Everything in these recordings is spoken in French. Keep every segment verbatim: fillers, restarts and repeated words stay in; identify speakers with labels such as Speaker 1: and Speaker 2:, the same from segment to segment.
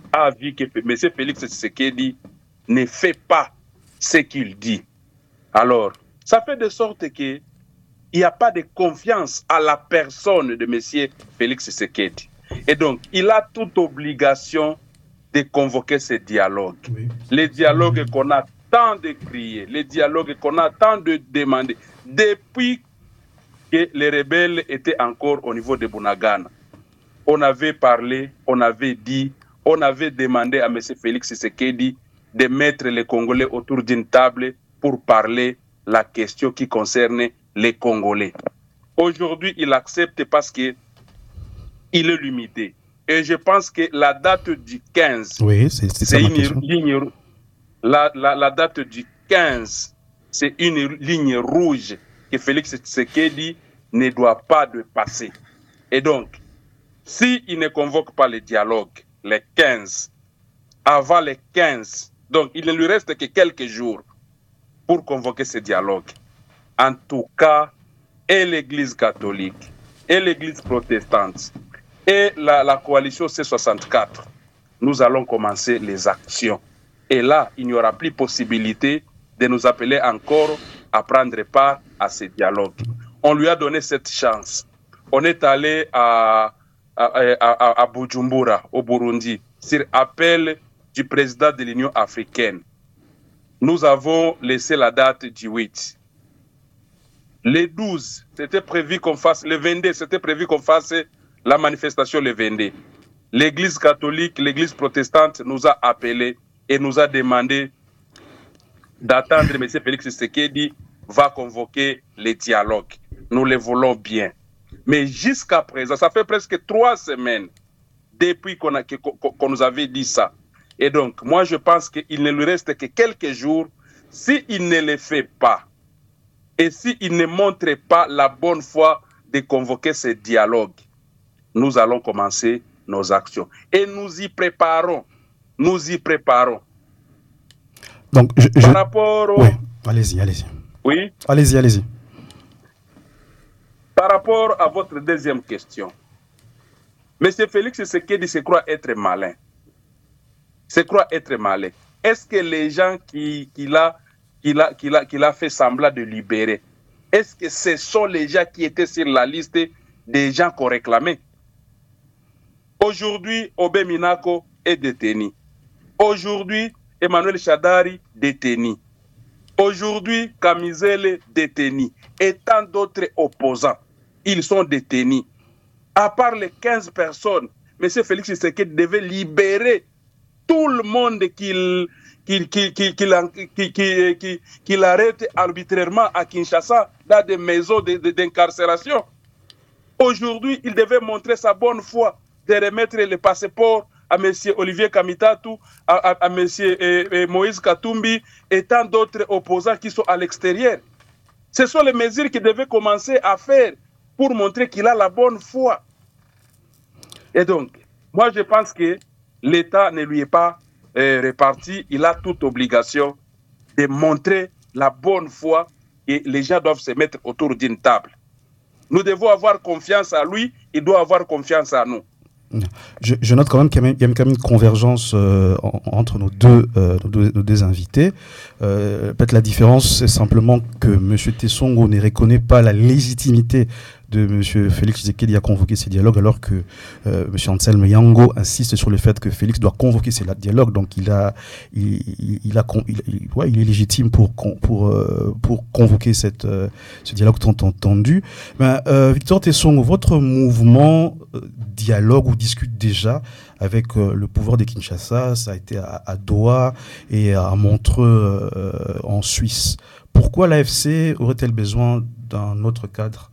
Speaker 1: a vu que M. Félix Tshisekedi ne fait pas ce qu'il dit. Alors, ça fait de sorte que il n'y a pas de confiance à la personne de M. Félix Tshisekedi. Et donc, il a toute obligation de convoquer ce dialogue. Oui. Les dialogues qu'on a tant décriés, les dialogues qu'on a tant de demandés, depuis que les rebelles étaient encore au niveau de Bunagana. On avait parlé, on avait dit, on avait demandé à M. Félix Tshisekedi de mettre les Congolais autour d'une table pour parler la question qui concerne les Congolais. Aujourd'hui, il accepte parce que il est limité. Et je pense que la date du quinze,
Speaker 2: oui, c'est, c'est
Speaker 1: c'est une ligne, la, la, la date du quinze, c'est une ligne rouge que Félix Tshisekedi ne doit pas dépasser. Et donc, s'il ne convoque pas le dialogue, les quinze, avant les quinze, donc il ne lui reste que quelques jours pour convoquer ce dialogue. En tout cas, et l'Église catholique, et l'Église protestante, et la, la coalition C soixante-quatre, nous allons commencer les actions. Et là, il n'y aura plus possibilité de nous appeler encore à prendre part à ce dialogue. On lui a donné cette chance. On est allé à, à, à, à Bujumbura, au Burundi, sur appel du président de l'Union africaine. Nous avons laissé la date du huit. Le douze, c'était prévu qu'on fasse, le vingt-deux, c'était prévu qu'on fasse la manifestation le vingt-deux. L'Église catholique, l'Église protestante nous a appelés et nous a demandé d'attendre M. Félix Tshisekedi va convoquer les dialogues. Nous les voulons bien. Mais jusqu'à présent, ça fait presque trois semaines depuis qu'on, a, qu'on nous avait dit ça. Et donc, moi, je pense qu'il ne lui reste que quelques jours. S'il ne le fait pas, et s'il ne montre pas la bonne foi de convoquer ce dialogue, nous allons commencer nos actions. Et nous y préparons. Nous y préparons.
Speaker 2: Donc, je, je...
Speaker 1: Par rapport au...
Speaker 2: Oui, allez-y, allez-y.
Speaker 1: Oui.
Speaker 2: Allez-y, allez-y.
Speaker 1: Par rapport à votre deuxième question, M. Félix Tshisekedi se croit être malin. Se croit être malin. Est-ce que les gens qui, qui, l'a, qui, l'a, qui, l'a, qui l'a fait semblant de libérer, est-ce que ce sont les gens qui étaient sur la liste des gens qu'on réclamait? Aujourd'hui, Obé Minako est détenu. Aujourd'hui, Emmanuel Chadari détenu. Aujourd'hui, Kamizele détenu. Et tant d'autres opposants, ils sont détenus. À part les quinze personnes, M. Félix Tshisekedi devait libérer tout le monde qu'il, qu'il, qu'il, qu'il, qu'il, qu'il, qu'il, qu'il arrête arbitrairement à Kinshasa dans des maisons de, de, d'incarcération. Aujourd'hui, il devait montrer sa bonne foi de remettre le passeport à M. Olivier Kamitatu, à, à, à M. Eh, Moïse Katumbi et tant d'autres opposants qui sont à l'extérieur. Ce sont les mesures qu'il devait commencer à faire pour montrer qu'il a la bonne foi. Et donc, moi je pense que l'État ne lui est pas euh, réparti. Il a toute obligation de montrer la bonne foi et les gens doivent se mettre autour d'une table. Nous devons avoir confiance à lui, il doit avoir confiance à nous.
Speaker 2: Je, je note quand même qu'il y a, même, il y a quand même une convergence euh, en, entre nos deux, euh, nos deux, nos deux invités. Euh, peut-être la différence, c'est simplement que M. Tessongo ne reconnaît pas la légitimité de M. Félix Tshisekedi à convoquer ces dialogues, alors que euh, M. Anselme Yango insiste sur le fait que Félix doit convoquer ces dialogues. Donc il a, il, il, il a, il, il, ouais, il est légitime pour pour euh, pour convoquer cette euh, ce dialogue tant entendu. Ben, euh, Victor Tessongo, votre mouvement euh, dialogue ou discute déjà avec euh, le pouvoir de Kinshasa. Ça a été à, à Doha et à Montreux euh, en Suisse. Pourquoi l'A F C aurait-elle besoin d'un autre cadre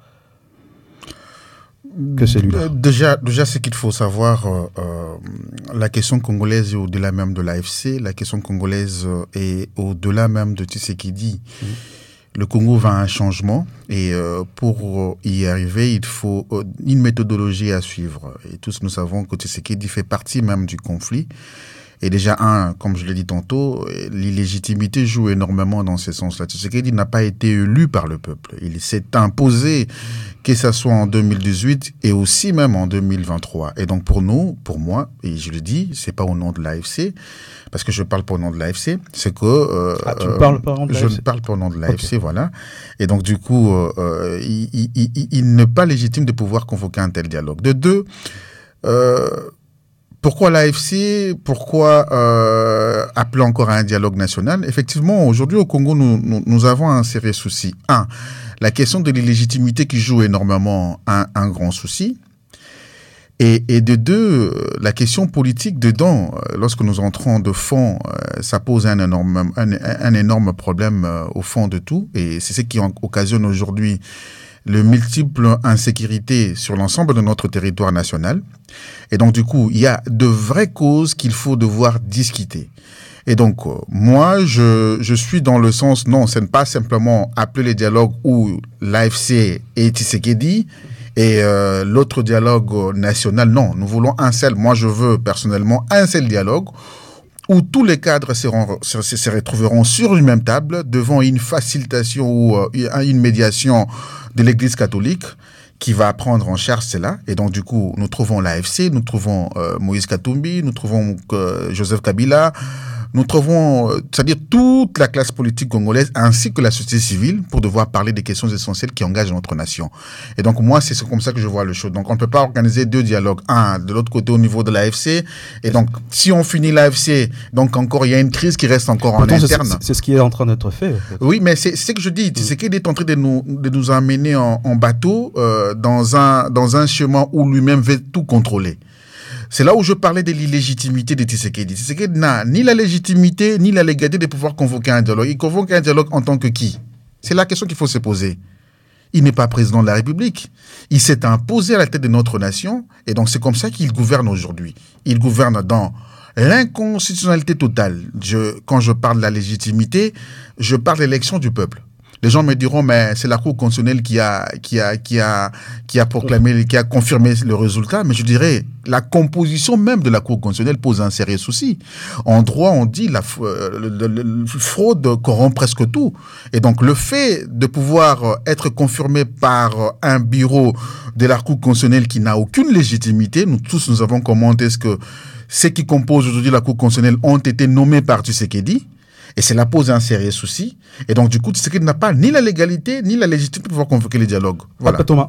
Speaker 2: que celui-là?
Speaker 3: Déjà, déjà, ce qu'il faut savoir, euh, euh, la question congolaise est au-delà même de l'A F C, la question congolaise est au-delà même de Tshisekedi. Mmh. Le Congo va à un changement et euh, pour y arriver, il faut euh, une méthodologie à suivre. Et tous nous savons que Tshisekedi fait partie même du conflit. Et déjà, un, comme je l'ai dit tantôt, l'illégitimité joue énormément dans ce sens-là. Tshisekedi n'a pas été élu par le peuple. Il s'est imposé, que ce soit en deux mille dix-huit et aussi même en deux mille vingt-trois. Et donc pour nous, pour moi, et je le dis, c'est pas au nom de l'A F C, parce que je parle pas au nom de l'A F C, c'est que... Euh,
Speaker 2: ah, tu ne parles pas au nom de l'A F C ?
Speaker 3: Je ne parle pas au nom de l'A F C,
Speaker 2: okay.
Speaker 3: Voilà. Et donc du coup, euh, il, il, il, il n'est pas légitime de pouvoir convoquer un tel dialogue. De deux, euh, pourquoi l'A F C ? Pourquoi euh, appeler encore à un dialogue national ? Effectivement, aujourd'hui au Congo, nous, nous, nous avons un sérieux souci. Un, la question de l'illégitimité qui joue énormément un, un grand souci. Et, et de deux, la question politique dedans, lorsque nous entrons de fond, ça pose un énorme, un, un énorme problème au fond de tout. Et c'est ce qui occasionne aujourd'hui le multiple insécurité sur l'ensemble de notre territoire national. Et donc, du coup, il y a de vraies causes qu'il faut devoir discuter. Et donc, moi, je, je suis dans le sens, non, ce n'est pas simplement appeler les dialogues où l'A F C et Tshisekedi et euh, l'autre dialogue national. Non, nous voulons un seul. Moi, je veux personnellement un seul dialogue où tous les cadres seront, se, se retrouveront sur une même table devant une facilitation ou euh, une médiation de l'Église catholique qui va prendre en charge cela. Et donc, du coup, nous trouvons l'A F C, nous trouvons euh, Moïse Katumbi, nous trouvons euh, Joseph Kabila, nous trouvons, euh, c'est-à-dire toute la classe politique congolaise ainsi que la société civile pour devoir parler des questions essentielles qui engagent notre nation. Et donc, moi, c'est comme ça que je vois le show. Donc, on ne peut pas organiser deux dialogues. Un, de l'autre côté, au niveau de l'A F C. Et donc, si on finit l'A F C, donc encore, il y a une crise qui reste encore Pourtant, en interne.
Speaker 2: C'est, c'est ce qui est en train d'être fait. En fait.
Speaker 3: Oui, mais c'est, c'est ce que je dis. Mmh. C'est qu'il est en train de nous, de nous amener en, en bateau euh, dans, un, dans un chemin où lui-même veut tout contrôler. C'est là où je parlais de l'illégitimité de Tshisekedi. Tshisekedi n'a ni la légitimité, ni la légalité de pouvoir convoquer un dialogue. Il convoque un dialogue en tant que qui ? C'est la question qu'il faut se poser. Il n'est pas président de la République. Il s'est imposé à la tête de notre nation. Et donc, c'est comme ça qu'il gouverne aujourd'hui. Il gouverne dans l'inconstitutionnalité totale. Je, quand je parle de la légitimité, je parle de l'élection du peuple. Les gens me diront, mais c'est la Cour constitutionnelle qui a, qui a, qui a, qui a proclamé, qui a confirmé le résultat. Mais je dirais, la composition même de la Cour constitutionnelle pose un sérieux souci. En droit, on dit la euh, fraude corrompt presque tout. Et donc, le fait de pouvoir être confirmé par un bureau de la Cour constitutionnelle qui n'a aucune légitimité, nous tous, nous avons commenté ce que ceux qui composent aujourd'hui la Cour constitutionnelle ont été nommés par Tshisekedi. Et cela pose un sérieux souci. Et donc, du coup, Tshisekedi n'a pas ni la légalité, ni la légitimité pour pouvoir convoquer les dialogues. Voilà.
Speaker 2: Thomas.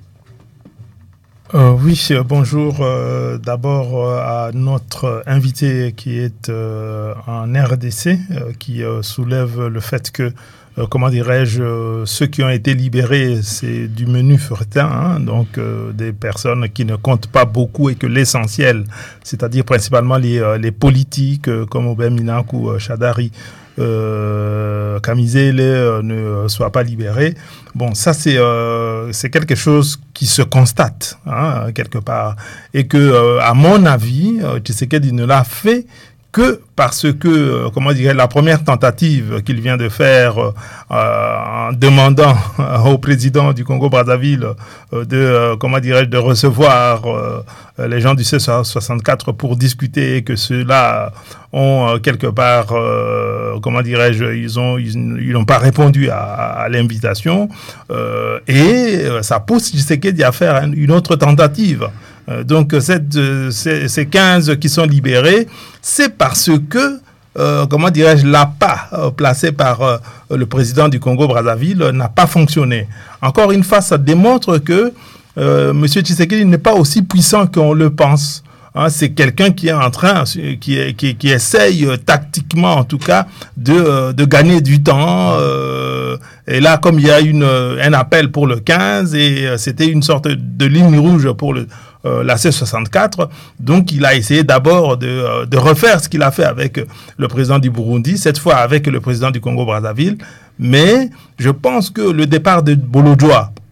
Speaker 4: Euh, oui, euh, bonjour. Euh, d'abord euh, à notre invité qui est euh, en R D C, euh, qui euh, soulève le fait que, euh, comment dirais-je, euh, ceux qui ont été libérés, c'est du menu fortin, hein, donc euh, des personnes qui ne comptent pas beaucoup et que l'essentiel, c'est-à-dire principalement les, euh, les politiques euh, comme Aubin Minaku ou euh, Chadari, Euh, Kamizele euh, ne soit pas libéré. Bon, ça c'est euh, c'est quelque chose qui se constate hein, quelque part et que euh, à mon avis, euh, Tshisekedi ne l'a fait que parce que, euh, comment dirais la première tentative qu'il vient de faire euh, en demandant euh, au président du Congo-Brazzaville euh, de, euh, comment dirais-je, de recevoir euh, les gens du C soixante-quatre pour discuter et que ceux-là ont euh, quelque part, euh, comment dirais-je, ils ont, ils, ils n'ont pas répondu à, à l'invitation euh, et euh, ça pousse Tshisekedi à faire une autre tentative. Donc, cette, euh, ces, ces quinze qui sont libérés, c'est parce que, euh, comment dirais-je, l'appât euh, placé par euh, le président du Congo-Brazzaville euh, n'a pas fonctionné. Encore une fois, ça démontre que euh, M. Tshisekedi n'est pas aussi puissant qu'on le pense. Hein, c'est quelqu'un qui est en train, qui, qui, qui essaye euh, tactiquement, en tout cas, de, euh, de gagner du temps. Euh, et là, comme il y a une, un appel pour le quinze, et euh, c'était une sorte de ligne rouge pour le Euh, la C soixante-quatre, donc il a essayé d'abord de, euh, de refaire ce qu'il a fait avec le président du Burundi, cette fois avec le président du Congo-Brazzaville, mais je pense que le départ de Bolodjoa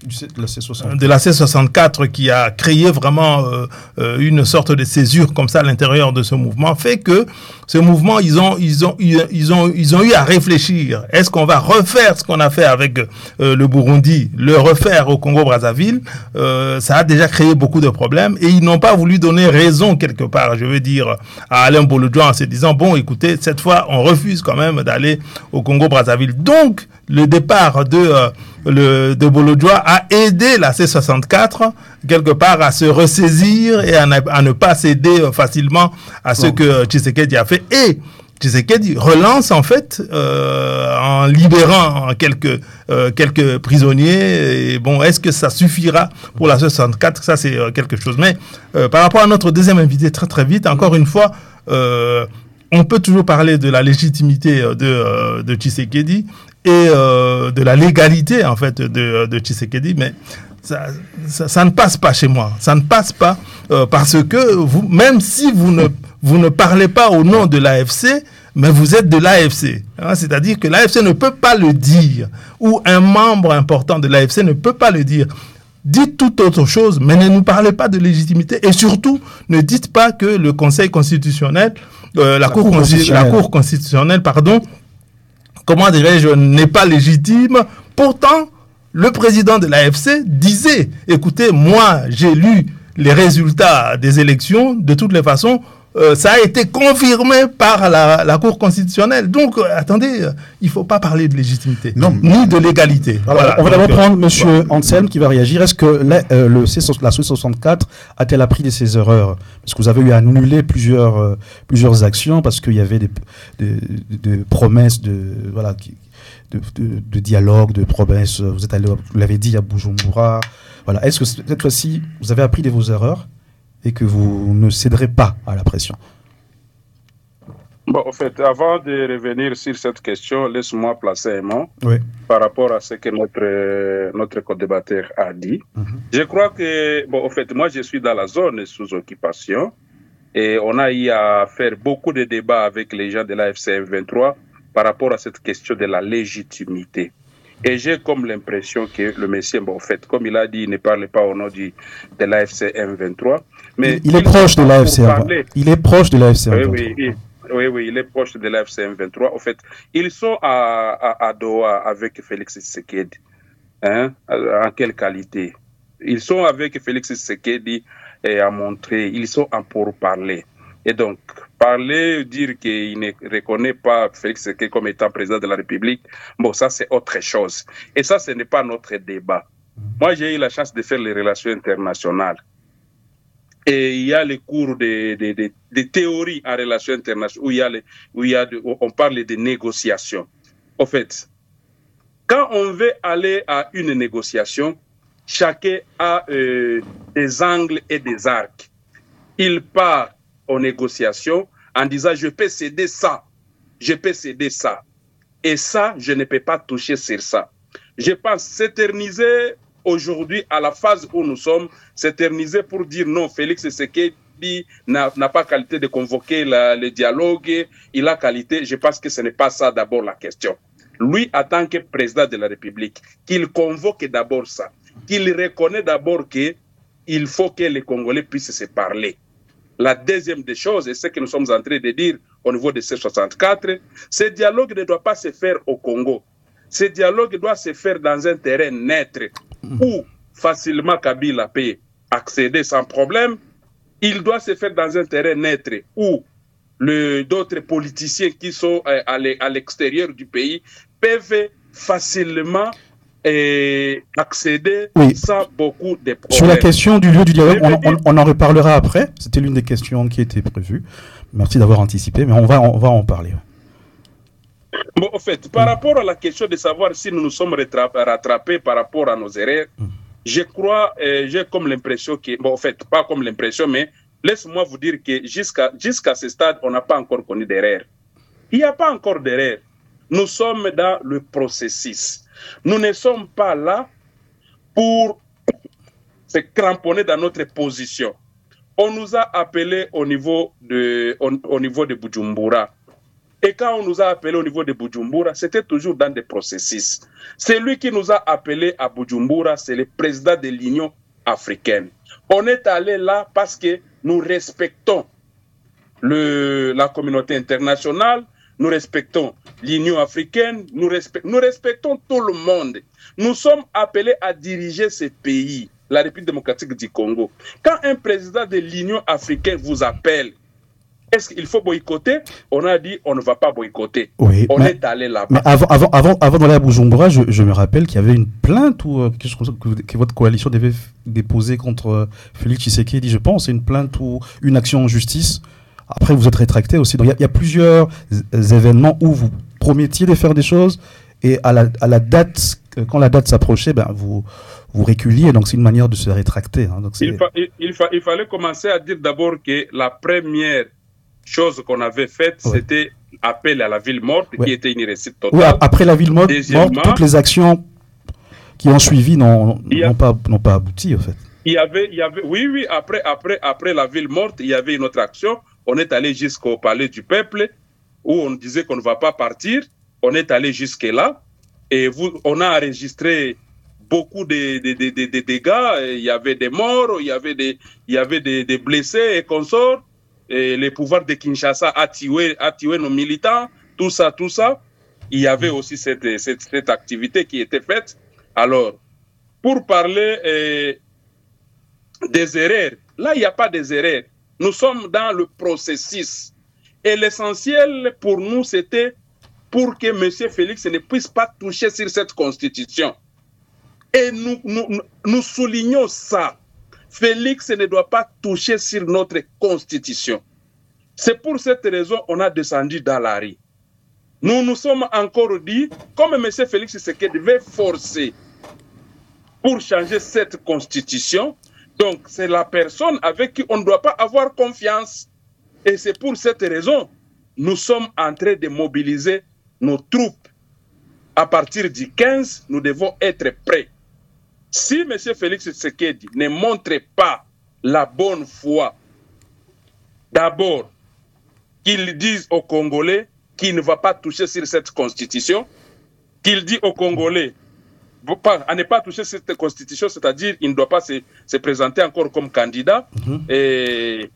Speaker 2: De la C soixante-quatre.
Speaker 4: De la C soixante-quatre qui a créé vraiment euh, euh, une sorte de césure comme ça à l'intérieur de ce mouvement, fait que ce mouvement, ils ont, ils ont, ils ont, ils ont eu à réfléchir. Est-ce qu'on va refaire ce qu'on a fait avec euh, le Burundi, le refaire au Congo-Brazzaville? euh, Ça a déjà créé beaucoup de problèmes et ils n'ont pas voulu donner raison quelque part, je veux dire, à Alain Bolodjoa en se disant, bon, écoutez, cette fois, on refuse quand même d'aller au Congo-Brazzaville. Donc, le départ de... Euh, Le, de Bolodjoa a aidé la C soixante-quatre quelque part à se ressaisir et à ne, à ne pas céder facilement à ce bon. que Tshisekedi a fait. Et Tshisekedi relance en fait euh, en libérant quelques, euh, quelques prisonniers. Et bon, est-ce que ça suffira pour la C soixante-quatre? Ça, c'est euh, quelque chose. Mais euh, par rapport à notre deuxième invité, très très vite, encore une fois, euh, on peut toujours parler de la légitimité de, euh, de Tshisekedi et euh, de la légalité en fait de, de Tshisekedi, mais ça, ça, ça ne passe pas chez moi. Ça ne passe pas euh, parce que vous, même si vous ne, vous ne parlez pas au nom de l'A F C, mais vous êtes de l'A F C. Hein, c'est-à-dire que l'A F C ne peut pas le dire, ou un membre important de l'A F C ne peut pas le dire. Dites toute autre chose, mais ne nous parlez pas de légitimité. Et surtout, ne dites pas que le Conseil constitutionnel, euh, la, la, cour, cour constitutionnelle. la Cour constitutionnelle, pardon, comment dirais-je, n'est pas légitime. Pourtant, le président de l'A F C disait, écoutez, moi, j'ai lu les résultats des élections, de toutes les façons, euh, ça a été confirmé par la, la Cour constitutionnelle. Donc, euh, attendez, euh, il ne faut pas parler de légitimité, non, ni de l'égalité.
Speaker 2: Alors, voilà. On va d'abord prendre M. Voilà. Anselme qui va réagir. Est-ce que la, euh, le C, la C soixante-quatre a-t-elle appris de ses erreurs? Parce que vous avez eu à annuler plusieurs, euh, plusieurs actions parce qu'il y avait des, des, des, des promesses de, voilà, qui, de, de, de dialogue, de promesses. Vous êtes allé, vous l'avez dit, à Bujumbura. Voilà. Est-ce que cette fois-ci, vous avez appris de vos erreurs et que vous ne céderez pas à la pression?
Speaker 1: Bon, en fait, avant de revenir sur cette question, laisse-moi placer un mot
Speaker 2: oui.
Speaker 1: par rapport à ce que notre, notre co-débatteur a dit. Mm-hmm. Je crois que, bon, en fait, moi, je suis dans la zone sous occupation et on a eu à faire beaucoup de débats avec les gens de l'A F C M vingt-trois par rapport à cette question de la légitimité. Et j'ai comme l'impression que le monsieur, bon, en fait, comme il a dit, il ne parle pas au nom du, de l'A F C M vingt-trois. Mais
Speaker 2: il, il est proche de l'A F C M vingt-trois. Il est proche de l'A F C M vingt-trois.
Speaker 1: Oui, oui, oui, oui, il est proche de l'A F C M vingt-trois. En fait, ils sont à, à, à Doha avec Félix Tshisekedi. Hein? En quelle qualité? Ils sont avec Félix Tshisekedi et à montrer, ils sont en pourparler. Et donc, parler, dire qu'il ne reconnaît pas Félix Tshisekedi comme étant président de la République, bon, ça c'est autre chose. Et ça, ce n'est pas notre débat. Moi, j'ai eu la chance de faire les relations internationales. Et il y a les cours de, de, de, de théorie en relations internationales où, il y a les, où, il y a de, où on parle de négociations. En fait, quand on veut aller à une négociation, chacun a euh, des angles et des arcs. Il part aux négociations en disant je peux céder ça, je peux céder ça. Et ça, je ne peux pas toucher sur ça. Je pense s'éterniser aujourd'hui à la phase où nous sommes, s'éterniser pour dire non, Félix Tshisekedi n'a, n'a pas qualité de convoquer la, le dialogue, il a qualité, je pense que ce n'est pas ça d'abord la question. Lui, en tant que président de la République, qu'il convoque d'abord ça, qu'il reconnaît d'abord qu'il faut que les Congolais puissent se parler. La deuxième des choses, et ce que nous sommes en train de dire au niveau de C soixante-quatre, ce dialogue ne doit pas se faire au Congo. Ce dialogue doit se faire dans un terrain neutre où facilement Kabila peut accéder sans problème. Il doit se faire dans un terrain neutre où le, d'autres politiciens qui sont à l'extérieur du pays peuvent facilement et accéder oui. sans beaucoup de problèmes.
Speaker 2: Sur la question du lieu du dialogue, on, on, on en reparlera après. C'était l'une des questions qui était prévue. Merci d'avoir anticipé, mais on va, on va en parler.
Speaker 1: Bon, en fait, par mmh. rapport à la question de savoir si nous nous sommes rattrapés par rapport à nos erreurs, mmh. je crois, euh, j'ai comme l'impression que, bon, en fait, pas comme l'impression, mais laisse-moi vous dire que jusqu'à, jusqu'à ce stade, on n'a pas encore connu d'erreur. Il n'y a pas encore d'erreur. Nous sommes dans le processus. Nous ne sommes pas là pour se cramponner dans notre position. On nous a appelés au niveau de, au, au niveau de Bujumbura. Et quand on nous a appelés au niveau de Bujumbura, c'était toujours dans des processus. Celui qui nous a appelés à Bujumbura, c'est le président de l'Union africaine. On est allé là parce que nous respectons le, la communauté internationale, nous respectons l'Union africaine, nous, respect, nous respectons tout le monde. Nous sommes appelés à diriger ce pays, la République démocratique du Congo. Quand un président de l'Union africaine vous appelle, est-ce qu'il faut boycotter? On a dit on ne va pas boycotter.
Speaker 2: Oui,
Speaker 1: on
Speaker 2: mais,
Speaker 1: est allé là-bas.
Speaker 2: Mais avant, avant, avant, avant d'aller à Bujumbura, je, je me rappelle qu'il y avait une plainte ou euh, quelque chose que, que votre coalition devait f- déposer contre euh, Félix Tshisekedi, je pense, une plainte ou une action en justice. Après, vous êtes rétracté aussi. Donc, il y, y a plusieurs z- événements où vous promettiez de faire des choses et à la, à la date, quand la date s'approchait, ben, vous, vous reculiez. Donc, c'est une manière de se rétracter. Hein. Donc,
Speaker 1: il, fa- il, il, fa- il fallait commencer à dire d'abord que la première chose qu'on avait faite, ouais. c'était appel à la ville morte, ouais. qui était une réussite totale.
Speaker 2: Oui, après la ville morte, morte, toutes les actions qui ont suivi n'ont, a... n'ont, pas, n'ont pas abouti, en fait.
Speaker 1: Il y avait, il y avait, oui, oui, après, après, après la ville morte, il y avait une autre action. On est allé jusqu'au palais du peuple, où on disait qu'on ne va pas partir. On est allé jusque-là, et vous, on a enregistré beaucoup de, de, de, de, de dégâts. Il y avait des morts, il y avait des, il y avait des, des blessés et consorts. Et le pouvoir de Kinshasa a tué, a tué nos militants, tout ça, tout ça. Il y avait aussi cette, cette, cette activité qui était faite. Alors, pour parler euh, des erreurs, là, il n'y a pas des erreurs. Nous sommes dans le processus. Et l'essentiel pour nous, c'était pour que M. Félix ne puisse pas toucher sur cette constitution. Et nous, nous, nous soulignons ça. Félix ne doit pas toucher sur notre constitution. C'est pour cette raison qu'on a descendu dans la rue. Nous nous sommes encore dit, comme M. Félix Tshisekedi devait forcer pour changer cette constitution, donc c'est la personne avec qui on ne doit pas avoir confiance. Et c'est pour cette raison, nous sommes en train de mobiliser nos troupes. À partir du quinze, nous devons être prêts. Si M. Félix Tshisekedi ne montre pas la bonne foi, d'abord, qu'il dise aux Congolais qu'il ne va pas toucher sur cette constitution, qu'il dit aux Congolais à ne pas toucher sur cette constitution, c'est-à-dire qu'il ne doit pas se, se présenter encore comme candidat. Mm-hmm. Et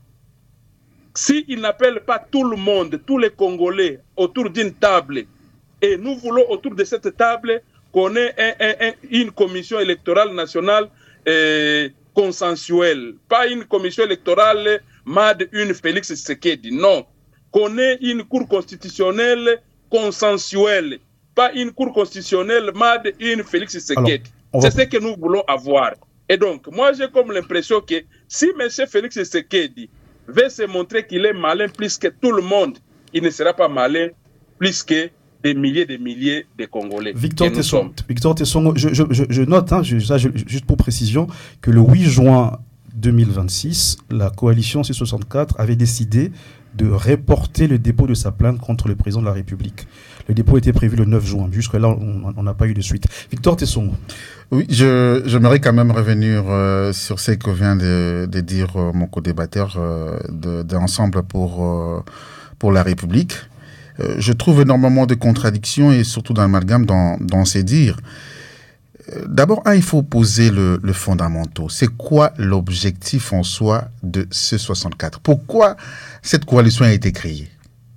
Speaker 1: s'il n'appelle pas tout le monde, tous les Congolais, autour d'une table, et nous voulons autour de cette table qu'on ait un, un, un, une commission électorale nationale euh, consensuelle, pas une commission électorale made une Félix Tshisekedi, non. Qu'on ait une cour constitutionnelle consensuelle, pas une cour constitutionnelle made une Félix Tshisekedi. C'est ce que nous voulons avoir. Et donc, moi j'ai comme l'impression que si M. Félix Tshisekedi veut se montrer qu'il est malin plus que tout le monde, il ne sera pas malin plus que des milliers et des milliers de Congolais.
Speaker 2: Victor Tesson, Victor Tesson, je, je, je note, hein, je, ça, je, juste pour précision, que le huit juin deux mille vingt-six, la coalition C soixante-quatre avait décidé de reporter le dépôt de sa plainte contre le président de la République. Le dépôt était prévu le neuf juin. Jusque-là, on n'a pas eu de suite. Victor Tesson.
Speaker 3: Oui, je, j'aimerais quand même revenir euh, sur ce que vient de, de dire euh, mon co-débatteur euh, de, d'Ensemble pour, euh, pour la République. Euh, je trouve énormément de contradictions et surtout d'amalgame dans, dans ces dires. Euh, d'abord, un, il faut poser le, le fondamental. C'est quoi l'objectif en soi de C soixante-quatre? Pourquoi cette coalition a été créée?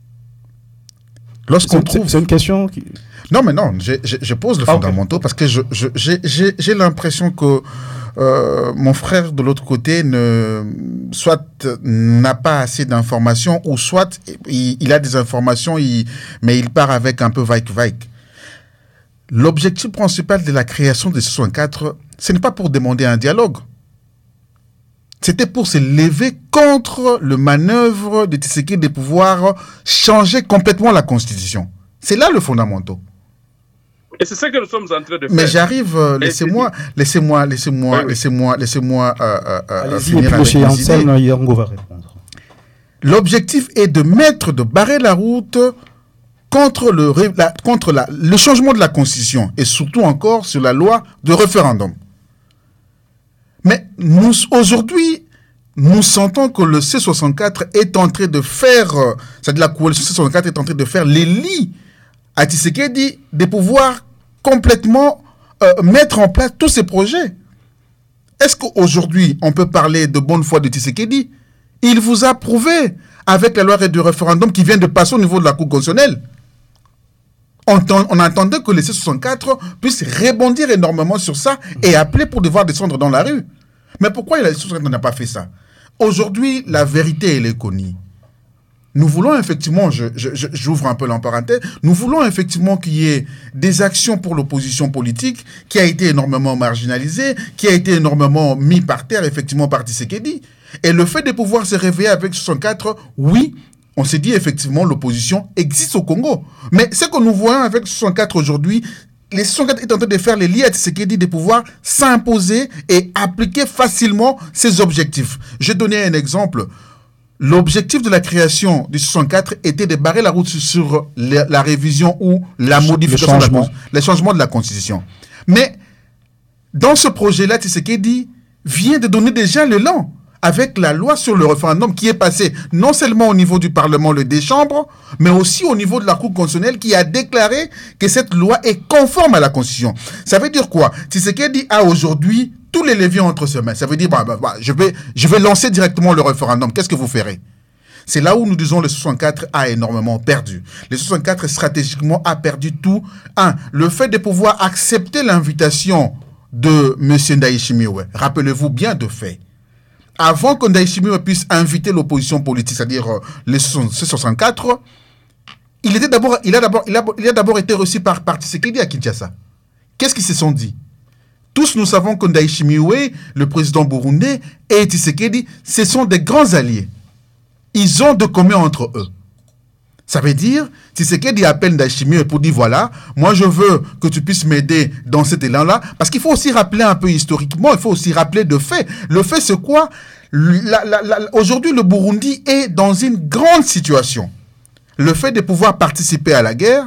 Speaker 2: Lorsqu'on c'est, trouve... c'est une question qui...
Speaker 3: Non, mais non, je, je, je pose le ah, fondamental okay. parce que je, je, j'ai, j'ai, j'ai l'impression que euh, mon frère de l'autre côté ne, soit n'a pas assez d'informations ou soit il, il a des informations, il, mais il part avec un peu vague-vague. L'objectif principal de la création de C soixante-quatre, ce n'est pas pour demander un dialogue. C'était pour se lever contre le manœuvre de Tshisekedi de pouvoir changer complètement la Constitution. C'est là le fondamental.
Speaker 1: Et c'est ça que nous sommes en train de faire.
Speaker 3: Mais j'arrive, euh, laissez-moi, laissez-moi, laissez-moi, oui, oui. laissez-moi, laissez-moi euh, euh, finir avec mes idées. Va répondre. L'objectif est de mettre, de barrer la route contre le, la, contre la, le changement de la Constitution et surtout encore sur la loi de référendum. Mais nous, aujourd'hui, nous sentons que le C soixante-quatre est en train de faire, euh, c'est-à-dire la coalition C soixante-quatre est en train de faire les lits à Tshisekedi de pouvoir complètement euh, mettre en place tous ces projets. Est-ce qu'aujourd'hui, on peut parler de bonne foi de Tshisekedi? Il vous a prouvé avec la loi de référendum qui vient de passer au niveau de la Cour constitutionnelle. On, on attendait que le C soixante-quatre puisse rebondir énormément sur ça et appeler pour devoir descendre dans la rue. Mais pourquoi le C soixante-quatre n'a pas fait ça? Aujourd'hui, la vérité, elle est connue. Nous voulons effectivement, je, je, je, j'ouvre un peu la parenthèse, nous voulons effectivement qu'il y ait des actions pour l'opposition politique qui a été énormément marginalisée, qui a été énormément mis par terre, effectivement, par Tshisekedi. Et le fait de pouvoir se réveiller avec soixante-quatre, oui, on s'est dit effectivement l'opposition existe au Congo. Mais ce que nous voyons avec soixante-quatre aujourd'hui, les soixante-quatre est en train de faire les liens à Tshisekedi de pouvoir s'imposer et appliquer facilement ses objectifs. Je vais donner un exemple. L'objectif de la création du soixante-quatre était de barrer la route sur la, la révision ou la modification, de la, les changements de la Constitution. Mais dans ce projet-là, Tshisekedi vient de donner déjà l'élan avec la loi sur le référendum qui est passée non seulement au niveau du Parlement, le des chambres, mais aussi au niveau de la Cour constitutionnelle qui a déclaré que cette loi est conforme à la Constitution. Ça veut dire quoi? Tshisekedi a aujourd'hui tous les leviers entre ses mains. Ça veut dire, bah, bah, bah, je, vais, je vais lancer directement le référendum. Qu'est-ce que vous ferez? C'est là où nous disons le soixante-quatre a énormément perdu. Le soixante-quatre, stratégiquement, a perdu tout. Un, le fait de pouvoir accepter l'invitation de M. Ndayishimiye. Rappelez-vous bien de fait. Avant que Ndayishimiye puisse inviter l'opposition politique, c'est-à-dire euh, le C soixante-quatre, il, était d'abord, il a d'abord il a, il a d'abord été reçu par, par Tshisekedi à Kinshasa. Qu'est-ce qu'ils se sont dit? Tous nous savons que Ndayishimiye, le président burundais, et Tshisekedi, ce sont des grands alliés. Ils ont de commun entre eux. Ça veut dire, Tshisekedi appelle Ndayishimiye pour dire, voilà, moi je veux que tu puisses m'aider dans cet élan-là. Parce qu'il faut aussi rappeler un peu historiquement, il faut aussi rappeler de fait. Le fait, c'est quoi? la, la, la, Aujourd'hui, le Burundi est dans une grande situation. Le fait de pouvoir participer à la guerre,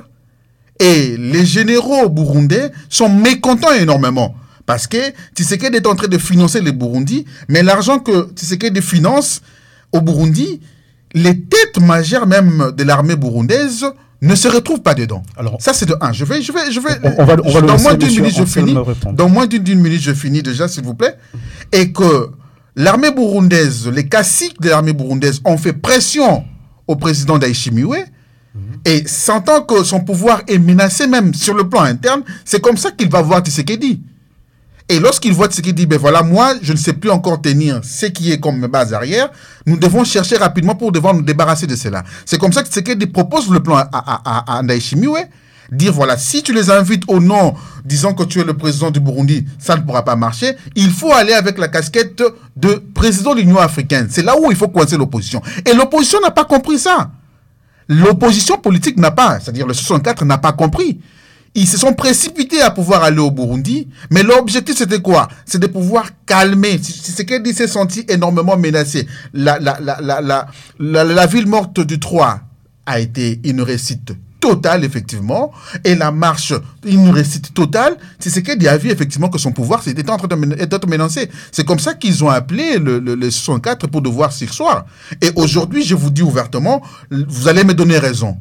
Speaker 3: et les généraux burundais sont mécontents énormément. Parce que Tshisekedi est en train de financer le Burundi, mais l'argent que Tshisekedi finance au Burundi, les têtes majeures même de l'armée burundaise ne se retrouvent pas dedans. Alors, ça, c'est de un. Je vais, je vais, je vais.
Speaker 2: On, on va, on va
Speaker 3: dans moins d'une minute, je finis. Dans moins d'une minute, je finis déjà, s'il vous plaît. Et que l'armée burundaise, les caciques de l'armée burundaise ont fait pression au président Ndayishimiye. Mm-hmm. Et sentant que son pouvoir est menacé même sur le plan interne, c'est comme ça qu'il va voir Tshisekedi. Et lorsqu'il voit Tshisekedi, ben voilà, moi, je ne sais plus encore tenir ce qui est comme base arrière, nous devons chercher rapidement pour devoir nous débarrasser de cela. C'est comme ça que Tshisekedi propose le plan à, à, à, à Ndayishimiye, dire voilà, si tu les invites au nom, disant que tu es le président du Burundi, ça ne pourra pas marcher, il faut aller avec la casquette de président de l'Union africaine. C'est là où il faut coincer l'opposition. Et l'opposition n'a pas compris ça. L'opposition politique n'a pas, c'est-à-dire le soixante-quatre n'a pas compris. Ils se sont précipités à pouvoir aller au Burundi, mais l'objectif c'était quoi? C'est de pouvoir calmer. C'est ce qu'elle dit, s'est senti énormément menacé. La, la, la, la, la, la, la ville morte du trois a été une réussite totale, effectivement, et la marche, une réussite totale. C'est ce qu'elle dit, a vu effectivement que son pouvoir était en train d'être menacé. C'est comme ça qu'ils ont appelé le, le, le soixante-quatre pour devoir s'y soir. Et aujourd'hui, je vous dis ouvertement, vous allez me donner raison.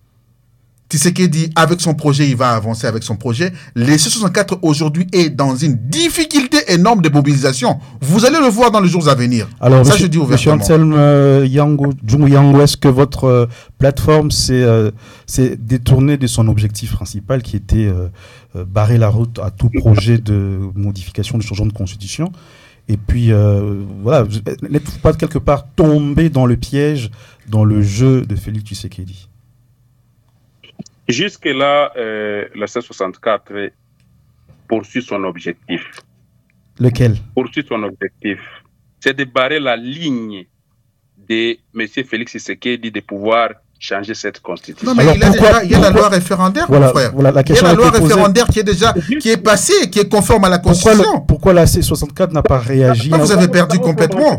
Speaker 3: Tshisekedi, avec son projet, il va avancer avec son projet. Le C soixante-quatre aujourd'hui est dans une difficulté énorme de mobilisation. Vous allez le voir dans les jours à venir.
Speaker 2: Alors,
Speaker 3: ça,
Speaker 2: monsieur,
Speaker 3: je dis
Speaker 2: monsieur
Speaker 3: ouvertement.
Speaker 2: Anselme euh, Yango, Djungu Yango, est-ce que votre euh, plateforme s'est euh, détournée de son objectif principal qui était euh, euh, barrer la route à tout projet de modification, de changement de constitution? Et puis, euh, voilà, n'êtes-vous pas quelque part tombé dans le piège, dans le jeu de Félix Tshisekedi?
Speaker 1: Jusque-là, euh, le C soixante-quatre poursuit son objectif.
Speaker 2: Lequel?
Speaker 1: Poursuit son objectif. C'est de barrer la ligne de M. Félix Tshisekedi de pouvoir changer cette constitution.
Speaker 3: Non, mais
Speaker 2: Alors,
Speaker 3: il, a
Speaker 2: pourquoi,
Speaker 3: déjà, il y a la
Speaker 2: pourquoi,
Speaker 3: loi référendaire,
Speaker 2: voilà,
Speaker 3: mon frère.
Speaker 2: Voilà, la
Speaker 3: il y a la loi référendaire qui est déjà qui est passée, qui est conforme à la Constitution.
Speaker 2: Pourquoi, le, pourquoi la C soixante-quatre n'a pas réagi?
Speaker 3: Là, vous avez perdu complètement.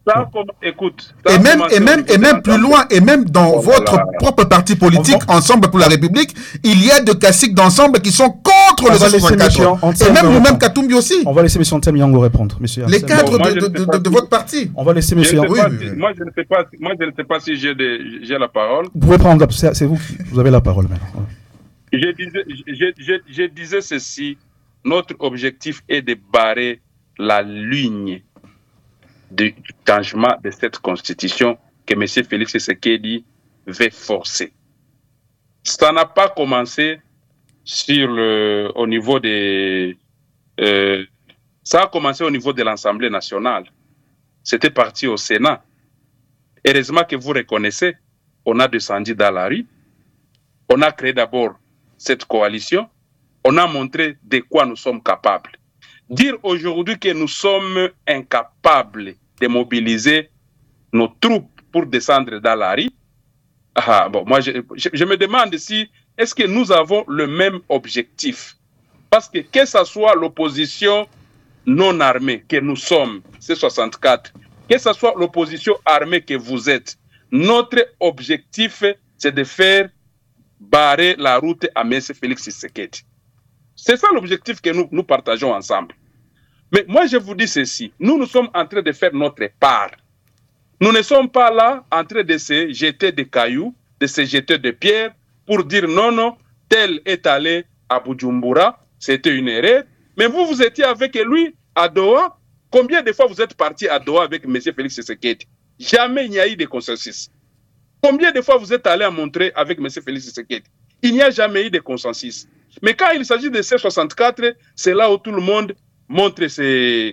Speaker 1: Ça, comme, écoute.
Speaker 3: Et même, et même, et même plus loin, et même dans oh, votre voilà. propre parti politique, on, Ensemble pour la République, il y a des caciques d'ensemble qui sont contre le cent soixante-quatre. Et même nous-mêmes, Katumbi aussi.
Speaker 2: On va laisser M. Ntem Yango répondre. Monsieur
Speaker 3: les cadres bon, de, de, de, de, de votre parti.
Speaker 2: On va laisser M.
Speaker 1: Yango. Oui, oui. Moi, je ne sais pas, moi, je ne sais pas si j'ai, des, j'ai la parole.
Speaker 2: Vous pouvez prendre, c'est vous, vous avez la parole maintenant.
Speaker 1: Je disais, je, je, je disais ceci, notre objectif est de barrer la ligne du changement de cette constitution que M. Félix Tshisekedi veut forcer. Ça n'a pas commencé sur le, au niveau des... Euh, ça a commencé au niveau de l'Assemblée nationale. C'était parti au Sénat. Heureusement que vous reconnaissez, on a descendu dans la rue. On a créé d'abord cette coalition. On a montré de quoi nous sommes capables. Dire aujourd'hui que nous sommes incapables de mobiliser nos troupes pour descendre dans la rue, ah, bon, moi je, je, je me demande si est-ce que nous avons le même objectif. Parce que que ce soit l'opposition non armée que nous sommes, C soixante-quatre, que ce soit l'opposition armée que vous êtes, notre objectif c'est de faire barrer la route à M. Félix Tshisekedi. C'est ça l'objectif que nous, nous partageons ensemble. Mais moi, je vous dis ceci. Nous, nous sommes en train de faire notre part. Nous ne sommes pas là en train de se jeter des cailloux, de se jeter des pierres pour dire non, non, tel est allé à Bujumbura, c'était une erreur. Mais vous, vous étiez avec lui à Doha. Combien de fois vous êtes parti à Doha avec M. Félix Tshisekedi? Jamais il n'y a eu de consensus. Combien de fois vous êtes allé à Montreuil avec M. Félix Tshisekedi? Il n'y a jamais eu de consensus. Mais quand il s'agit de C soixante-quatre, c'est là où tout le monde montre ses,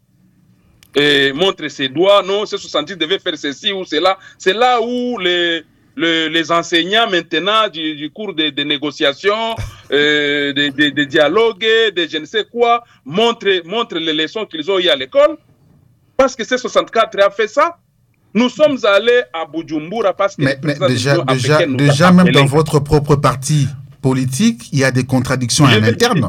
Speaker 1: et montre ses doigts. Non, C soixante-dix devait faire ceci ou cela. C'est là où les, les, les enseignants maintenant du, du cours de, de négociation, euh, de, de, de dialogue, de je ne sais quoi, montrent, montrent les leçons qu'ils ont eues à l'école. Parce que C soixante-quatre a fait ça. Nous sommes allés à Bujumbura parce que...
Speaker 3: Mais, mais déjà, déjà, déjà même dans votre propre parti politique, il y a des contradictions à l'interne.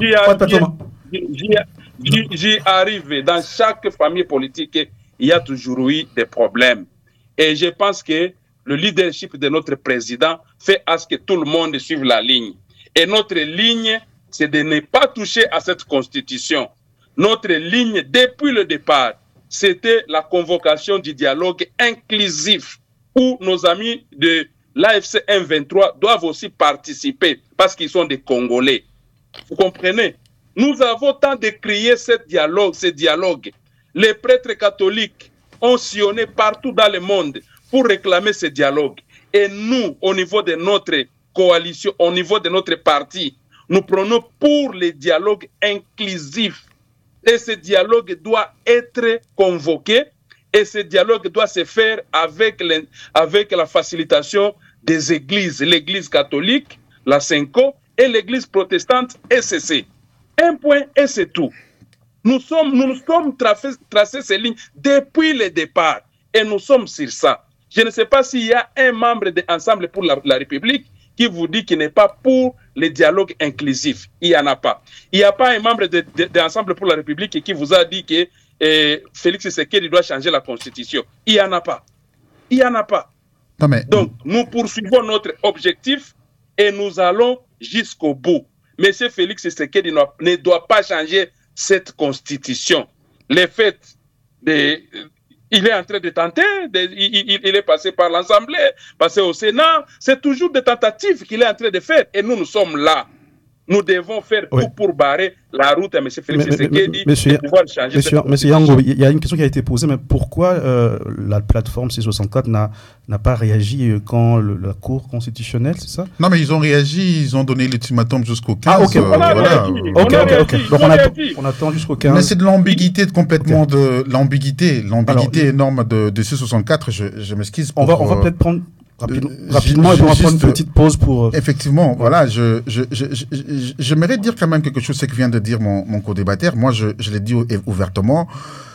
Speaker 1: J'y arrive. Dans chaque famille politique, il y a toujours eu des problèmes. Et je pense que le leadership de notre président fait à ce que tout le monde suive la ligne. Et notre ligne, c'est de ne pas toucher à cette constitution. Notre ligne, depuis le départ, c'était la convocation du dialogue inclusif où nos amis de l'A F C M vingt-trois doivent aussi participer parce qu'ils sont des Congolais. Vous comprenez? Nous avons tant décrié ce dialogue, ce dialogue. Les prêtres catholiques ont sillonné partout dans le monde pour réclamer ce dialogue. Et nous, au niveau de notre coalition, au niveau de notre parti, nous prenons pour le dialogue inclusif. Et ce dialogue doit être convoqué et ce dialogue doit se faire avec, les, avec la facilitation des églises, l'église catholique, la Cinco, et l'église protestante S C. Un point et c'est tout. Nous sommes, nous nous sommes tracé, tracé ces lignes depuis le départ et nous sommes sur ça. Je ne sais pas s'il y a un membre de Ensemble pour la, la République qui vous dit qu'il n'est pas pour le dialogue inclusif. Il n'y en a pas. Il n'y a pas un membre de, de, de Ensemble pour la République qui vous a dit que eh, Félix Tshisekedi doit changer la Constitution. Il n'y en a pas. Il n'y en a pas.
Speaker 3: Non, mais...
Speaker 1: Donc, nous poursuivons notre objectif et nous allons jusqu'au bout. Monsieur Félix Tshisekedi ne doit pas changer cette Constitution. Les faits de... Il est en train de tenter, de, il, il, il est passé par l'Assemblée, passé au Sénat. C'est toujours des tentatives qu'il est en train de faire. Et nous, nous sommes là. Nous devons faire oui. tout pour barrer la route à M. Félix Tshisekedi
Speaker 2: et pouvoir changer monsieur, monsieur Yango, il y a une question qui a été posée, mais pourquoi euh, la plateforme C soixante-quatre n'a, n'a pas réagi quand le, la Cour constitutionnelle, c'est ça?
Speaker 3: Non, mais ils ont réagi, ils ont donné l'ultimatum jusqu'au quinze.
Speaker 2: Ah, ok,
Speaker 3: euh,
Speaker 2: voilà.
Speaker 3: voilà.
Speaker 2: ok, ok, ok. Donc on, a, on attend jusqu'au quinze.
Speaker 3: Mais c'est de l'ambiguïté complètement, okay. de l'ambiguïté, l'ambiguïté Alors, énorme de, de C soixante-quatre, je, je m'excuse.
Speaker 2: On va, on va euh, peut-être prendre... Rapidement, euh, rapidement je, je, et on va prendre une petite pause pour...
Speaker 3: Effectivement, ouais. voilà, je, je, je, je, je, j'aimerais dire quand même quelque chose, ce que vient de dire mon, mon co-débatteur. Moi, je, je l'ai dit ouvertement.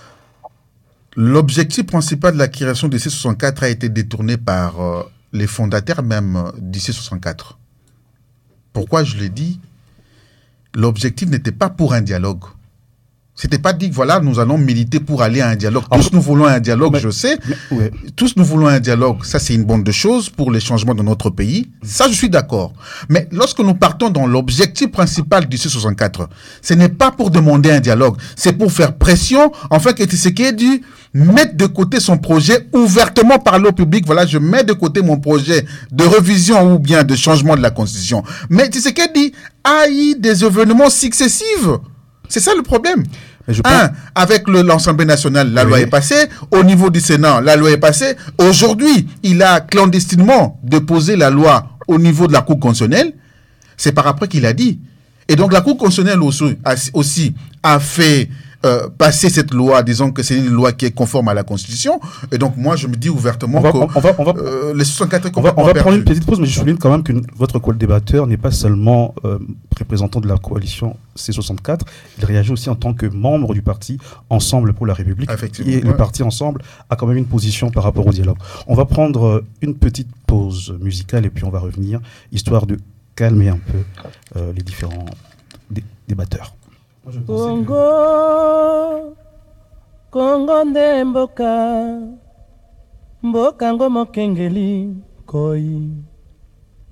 Speaker 3: L'objectif principal de la création du C soixante-quatre a été détourné par euh, les fondateurs même du C soixante-quatre. Pourquoi je l'ai dit? L'objectif n'était pas pour un dialogue. C'était pas dit que voilà, nous allons militer pour aller à un dialogue.
Speaker 2: Alors,
Speaker 3: Tous nous voulons un dialogue,
Speaker 2: mais,
Speaker 3: je sais.
Speaker 2: Mais, ouais.
Speaker 3: Tous nous voulons un dialogue. Ça, c'est une bonne de choses pour les changements de notre pays. Ça, je suis d'accord. Mais lorsque nous partons dans l'objectif principal du C soixante-quatre, ce n'est pas pour demander un dialogue. C'est pour faire pression, enfin, que Tshisekedi mette de côté son projet, ouvertement parler au public. Voilà, je mets de côté mon projet de révision ou bien de changement de la Constitution. Mais Tshisekedi a eu des événements successifs. C'est ça le problème.
Speaker 2: Je
Speaker 3: Un, avec le, l'Assemblée nationale, la oui. loi est passée. Au niveau du Sénat, la loi est passée. Aujourd'hui, il a clandestinement déposé la loi au niveau de la Cour constitutionnelle. C'est par après qu'il a dit. Et donc la Cour constitutionnelle aussi a, aussi a fait euh, passer cette loi, disons que c'est une loi qui est conforme à la Constitution. Et donc moi, je me dis ouvertement
Speaker 2: on va,
Speaker 3: que
Speaker 2: on va, on va,
Speaker 3: euh, les soixante-quatre est
Speaker 2: on va, on va prendre une
Speaker 3: perdu.
Speaker 2: petite pause, mais je souligne quand même que votre co-débatteur n'est pas seulement euh, représentant de la coalition C soixante-quatre, il réagit aussi en tant que membre du parti Ensemble pour la République. Et ouais. le parti Ensemble a quand même une position par rapport au dialogue. On va prendre une petite pause musicale et puis on va revenir, histoire de calmer un peu euh, les différents dé- débatteurs. Moi, je
Speaker 5: Congo, que... Congo nde mboka, mboka ngo mokengeli koi.